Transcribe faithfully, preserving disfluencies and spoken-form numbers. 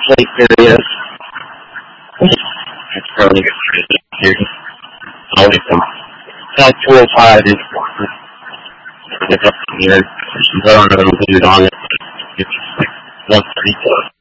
plate area. That's probably good here. I'll get them. About two oh five is up here. I don't know if it'll put it on it. It's like one thirty.